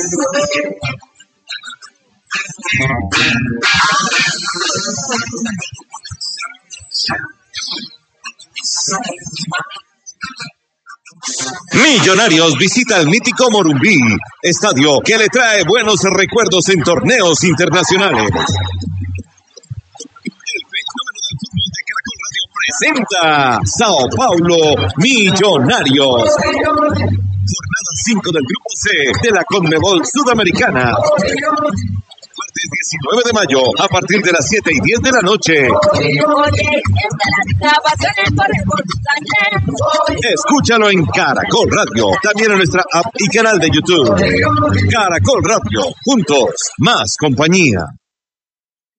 Millonarios visita el mítico Morumbí, estadio que le trae buenos recuerdos en torneos internacionales. El fenómeno del fútbol de Caracol Radio presenta Sao Paulo Millonarios. Jornada 5 del Grupo C de la Conmebol Sudamericana. Martes 19 de mayo, a partir de las 7:10 de la noche. Escúchalo en Caracol Radio, también en nuestra app y canal de YouTube. Caracol Radio, juntos, más compañía.